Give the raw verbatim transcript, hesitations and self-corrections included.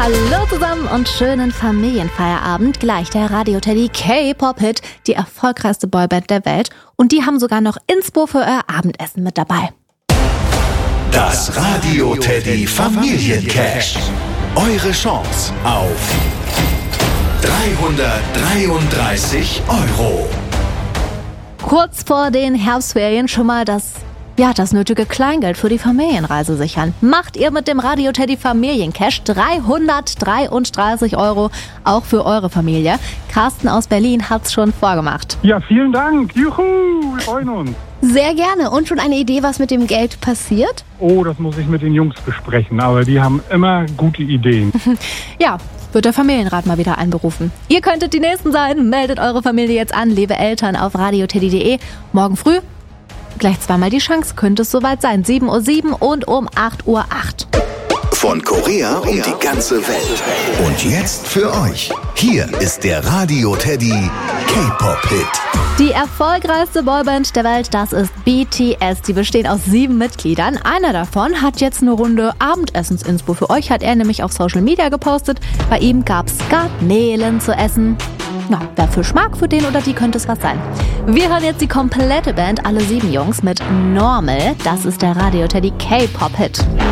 Hallo zusammen und schönen Familienfeierabend. Gleich der Radio-Teddy K-Pop-Hit, die erfolgreichste Boyband der Welt. Und die haben sogar noch Inspo für euer Abendessen mit dabei. Das Radio-Teddy Familiencash. Eure Chance auf dreihundertdreiunddreißig Euro. Kurz vor den Herbstferien schon mal das, ja, das nötige Kleingeld für die Familienreise sichern. Macht ihr mit dem Radio-Teddy Familiencash dreihundertdreiunddreißig Euro auch für eure Familie. Carsten aus Berlin hat's schon vorgemacht. Ja, vielen Dank. Juhu, wir freuen uns. Sehr gerne. Und schon eine Idee, was mit dem Geld passiert? Oh, das muss ich mit den Jungs besprechen, aber die haben immer gute Ideen. Ja, wird der Familienrat mal wieder einberufen. Ihr könntet die Nächsten sein. Meldet eure Familie jetzt an, liebe Eltern, auf radioteddy punkt de. Morgen früh gleich zweimal die Chance, könnte es soweit sein. sieben Uhr sieben und um acht Uhr acht. Von Korea um die ganze Welt. Und jetzt für euch. Hier ist der Radio-Teddy K-Pop-Hit. Die erfolgreichste Boyband der Welt, das ist B T S. Die besteht aus sieben Mitgliedern. Einer davon hat jetzt eine Runde Abendessens-Inspo für euch, hat er nämlich auf Social Media gepostet. Bei ihm gab's Garnelen zu essen. Ja, wer Fisch mag, für den oder die könnte es was sein. Wir hören jetzt die komplette Band, alle sieben Jungs, mit Normal. Das ist der Radio-Teddy K-Pop-Hit.